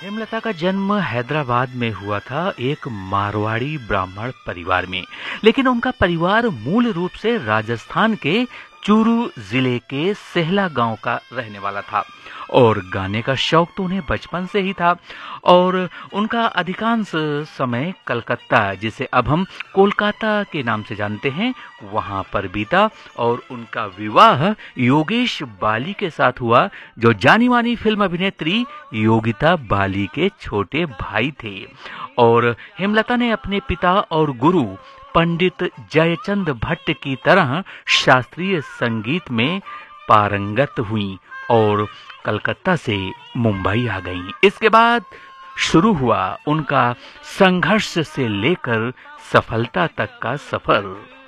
हेमलता का जन्म हैदराबाद में हुआ था एक मारवाड़ी ब्राह्मण परिवार में। लेकिन उनका परिवार मूल रूप से राजस्थान के चूरू जिले के सेहला गांव का रहने वाला था और गाने का शौक तो उन्हें बचपन से ही था। और उनका अधिकांश समय कलकत्ता, जिसे अब हम कोलकाता के नाम से जानते हैं, वहां पर बीता। और उनका विवाह योगेश बाली के साथ हुआ, जो जानी मानी फिल्म अभिनेत्री योगिता बाली के छोटे भाई थे। और हेमलता ने अपने पिता और गुरु पंडित जयचंद भट्ट की तरह शास्त्रीय संगीत में पारंगत हुई और कलकत्ता से मुंबई आ गईं। इसके बाद शुरू हुआ उनका संघर्ष से लेकर सफलता तक का सफर।